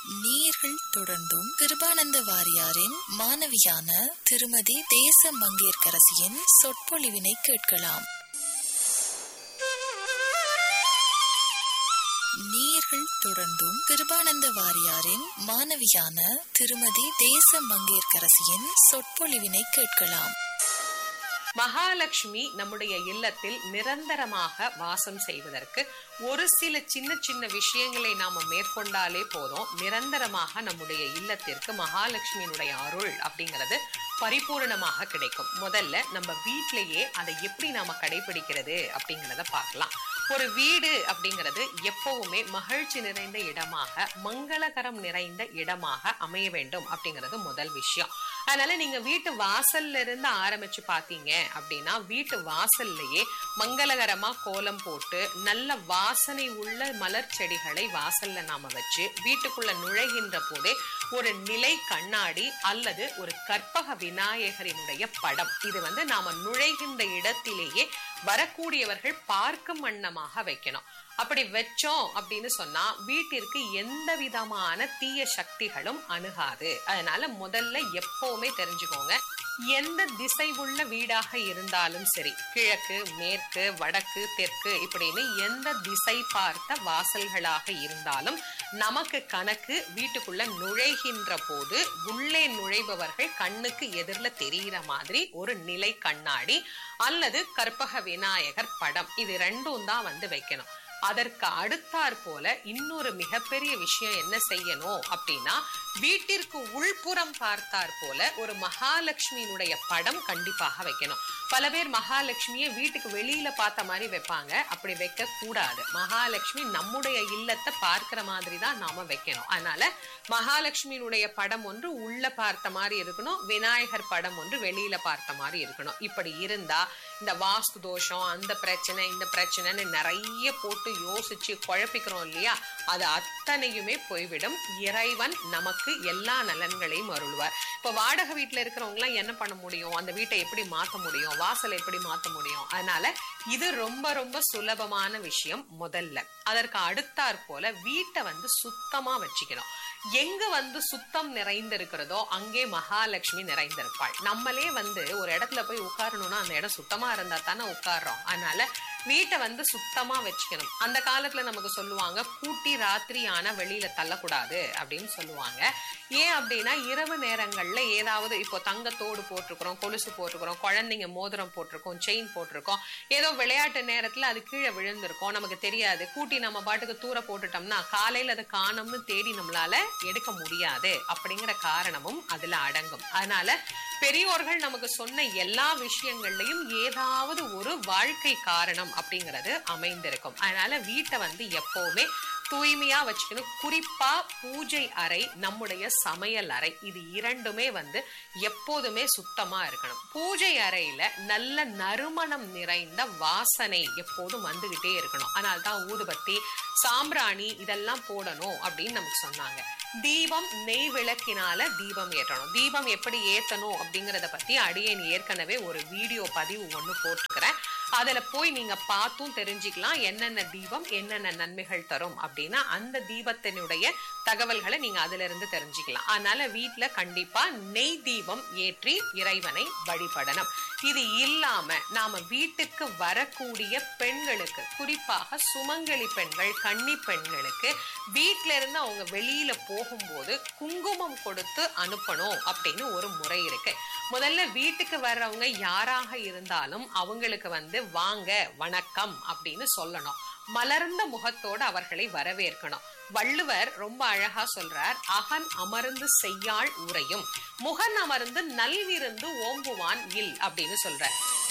நேயர்கள் தொடர்ந்தும் கிருபானந்த வாரியாரின் மாணவியான திருமதி தேச மங்கையர்க்கரசியின் சொற்பொழிவினை கேட்கலாம். நேயர்கள் தொடர்ந்தும் கிருபானந்த வாரியாரின் மாணவியான திருமதி தேச மங்கையர்க்கரசியின் சொற்பொழிவினை கேட்கலாம். மகாலட்சுமி நம்முடைய இல்லத்தில் நிரந்தரமாக வாசம் செய்வதற்கு ஒரு சில சின்ன சின்ன விஷயங்களை நாம மேற்கொண்டாலே போதும், நிரந்தரமாக நம்முடைய இல்லத்திற்கு மகாலட்சுமியினுடைய அருள் அப்படிங்கிறது பரிபூர்ணமாக கிடைக்கும். முதல்ல நம்ம வீட்டிலேயே அதை எப்படி நாம கடைபிடிக்கிறது அப்படிங்கிறத பார்க்கலாம். ஒரு வீடு அப்படிங்கிறது எப்பவுமே மகிழ்ச்சி நிறைந்த இடமாக, மங்களகரம் நிறைந்த இடமாக அமைய வேண்டும் அப்படிங்கிறது முதல் விஷயம். அதனால நீங்க வீட்டு வாசல்ல இருந்து ஆரம்பிச்சு பாத்தீங்க அப்படின்னா, வீட்டு வாசல்லையே மங்களகரமா கோலம் போட்டு நல்ல வாசனை உள்ள மலர் செடிகளை வாசல்ல நாம வச்சு வீட்டுக்குள்ள நுழைகின்ற போதே ஒரு நிலை கண்ணாடி அல்லது ஒரு கற்பக விநாயகரினுடைய படம், இது நாம நுழைகின்ற இடத்திலேயே வரக்கூடியவர்கள் பார்க்கும் வண்ணமாக வைக்கணும். அப்படி வச்சோம் அப்படின்னு சொன்னா வீட்டிற்கு எந்த விதமான தீய சக்திகளும் அணுகாது. அதனால முதல்ல எப்பவுமே தெரிஞ்சுக்கோங்க, எந்த திசை உள்ள வீடாக இருந்தாலும் சரி, கிழக்கு, மேற்கு, வடக்கு, தெற்கு இப்படின்னு எந்த திசை பார்த்த வாசல்களாக இருந்தாலும் நமக்கு கணக்கு வீட்டுக்குள்ள நுழைகின்ற போது உள்ளே நுழைபவர்கள் கண்ணுக்கு எதிரில் தெரிகிற மாதிரி ஒரு நிலை கண்ணாடி அல்லது கற்பக விநாயகர் படம், இது ரெண்டும் தான் வைக்கணும். அதற்கு அடுத்தாற் போல இன்னொரு மிகப்பெரிய விஷயம் என்ன செய்யணும் அப்படின்னா, வீட்டிற்கு உள்புறம் பார்த்தாற் போல ஒரு மகாலட்சுமியினுடைய படம் கண்டிப்பாக வைக்கணும். பல பேர் மகாலட்சுமியை வீட்டுக்கு வெளியில பார்த்த மாதிரி வைப்பாங்க. அப்படி வைக்க கூடாது. மகாலட்சுமி நம்முடைய இல்லத்தை பார்க்கிற மாதிரி தான் நாம வைக்கணும். அதனால மகாலட்சுமியினுடைய படம் ஒன்று உள்ள பார்த்த மாதிரி இருக்கணும், விநாயகர் படம் ஒன்று வெளியில பார்த்த மாதிரி இருக்கணும். இப்படி இருந்தா இந்த வாஸ்து தோஷம், அந்த பிரச்சனை, இந்த பிரச்சனைன்னு நிறைய போட்டு யோசிச்சு குழப்பிக்கிறோம் இல்லையா, அது அத்தனையுமே போய்விடும். இறைவன் நமக்கு எல்லா நலன்களையும் அருள்வார். இப்ப வாடகை வீட்டுல இருக்கிறவங்க எல்லாம் என்ன பண்ண முடியும்? அந்த வீட்டை எப்படி மாத்த முடியும்? வாசலை எப்படி மாத்த முடியும்? அதனால இது ரொம்ப ரொம்ப சுலபமான விஷயம். முதல்ல அதற்கு அடுத்தாற் போல வீட்டை சுத்தமா வச்சுக்கணும். எங்க சுத்தம் நிறைந்திருக்கிறதோ அங்கே மகாலட்சுமி நிறைந்திருப்பாள். நம்மளே ஒரு இடத்துல போய் உட்காரணும்னா அந்த இடம் சுத்தமா இருந்தா தானே உட்கார்றோம். அதனால வீட்டை சுத்தமா வச்சுக்கணும். அந்த காலத்துல நமக்கு சொல்லுவாங்க, கூட்டி ராத்திரி ஆனா வெளியில தள்ளக்கூடாது அப்படின்னு சொல்லுவாங்க. ஏன் அப்படின்னா, இரவு நேரங்கள்ல ஏதாவது இப்போ தங்கத்தோடு போட்டிருக்கிறோம், கொலுசு போட்டிருக்கிறோம், குழந்தைங்க மோதிரம் போட்டிருக்கோம், செயின் போட்டிருக்கோம், ஏதோ விளையாட்டு நேரத்துல அது கீழே விழுந்திருக்கோம், நமக்கு தெரியாது. கூட்டி நம்ம பாட்டுக்கு தூர போட்டுட்டோம்னா காலையில அதை காணோம்னு தேடி நம்மளால எடுக்க முடியாது. அப்படிங்கிற காரணமும் அதுல அடங்கும். அதனால பெரியோர்கள் நமக்கு சொன்ன எல்லா விஷயங்கள்லயும் ஏதாவது ஒரு வாழ்க்கை காரணம் அப்படிங்கிறது அமைந்திருக்கும். அதனால வீட்டை எப்பவுமே தூய்மையா வச்சுக்கணும். குறிப்பா பூஜை அறை, நம்முடைய சமையல் அறை, இது இரண்டுமே எப்போதுமே சுத்தமா இருக்கணும். பூஜை அறையில நல்ல நறுமணம் நிறைந்த வாசனை எப்போதும் வந்துகிட்டே இருக்கணும். அதனால்தான் ஊதுபத்தி, சாம்பிராணி இதெல்லாம் போடணும் அப்படின்னு நமக்கு சொன்னாங்க. தீபம், நெய் விளக்கினால தீபம் ஏற்றணும். தீபம் எப்படி ஏத்தணும் அப்படிங்கறத பத்தி அடியேன் ஏற்கனவே ஒரு வீடியோ பதிவு ஒண்ணு போட்டுக்கிறேன். அதுல போய் நீங்க பார்த்தும் தெரிஞ்சுக்கலாம் என்னென்ன தீபம் என்னென்ன நன்மைகள் தரும் அப்படின்னா, அந்த தீபத்தினுடைய தகவல்களை நீங்க அதுல இருந்து தெரிஞ்சுக்கலாம். அதனால வீட்டுல கண்டிப்பா நெய் தீபம் ஏற்றி இறைவனை வழிபடணும். இது இல்லாம நாம வீட்டுக்கு வரக்கூடிய பெண்களுக்கு, குறிப்பாக சுமங்கலி பெண்கள், கன்னி பெண்களுக்கு வீட்டுல இருந்து அவங்க வெளியில போகும்போது குங்குமம் கொடுத்து அனுப்பணும் அப்படின்னு ஒரு முறை இருக்கு. முதல்ல வீட்டுக்கு வர்றவங்க யாராக இருந்தாலும் அவங்களுக்கு வாங்க, வணக்கம் அப்படின்னு சொல்லணும். மலர்ந்த முகத்தோடு அவர்களை வரவேற்கணும். வள்ளுவர் ரொம்ப அழகா சொல்றார், அகன் அமர்ந்து செய்யாள் உரையும், முகன் அமர்ந்து நல்விருந்து ஓம்புவான் இல் அப்படின்னு சொல்றார்.